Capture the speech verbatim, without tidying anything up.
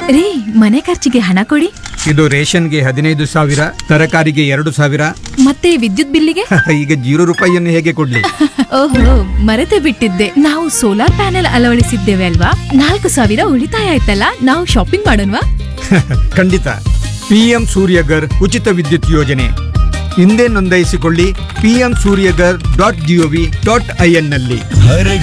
ರೀ, ಮನೆ ಖರ್ಚಿಗೆ ಹಣ ಕೊಡಿ. ಇದು ರೇಷನ್ಗೆ ಹದಿನೈದು ಸಾವಿರ, ತರಕಾರಿಗೆ ಎರಡು ಸಾವಿರ, ಮತ್ತೆ ವಿದ್ಯುತ್ ಬಿಲ್ಲಿಗೆ? ಈಗ ಜೀರೋ ರೂಪಾಯಿಯನ್ನು ಹೇಗೆ ಕೊಡ್ಲಿ? ಓಹೋ, ಮರೆತೇ ಬಿಟ್ಟಿದ್ದೆ, ನಾವು ಸೋಲಾರ್ ಪ್ಯಾನೆಲ್ ಅಳವಡಿಸಿದ್ದೇವೆ ಅಲ್ವಾ? ನಾಲ್ಕು ಸಾವಿರ ಉಳಿತಾಯ ಆಯ್ತಲ್ಲ, ನಾವು ಶಾಪಿಂಗ್ ಮಾಡೋಣವಾ? ಖಂಡಿತ. ಪಿಎಂ ಸೂರ್ಯಗರ್ ಉಚಿತ ವಿದ್ಯುತ್ ಯೋಜನೆ, ಹಿಂದೆ ನೋಂದಾಯಿಸಿಕೊಳ್ಳಿ P M Surya Ghar dot gov dot I N ನಲ್ಲಿ.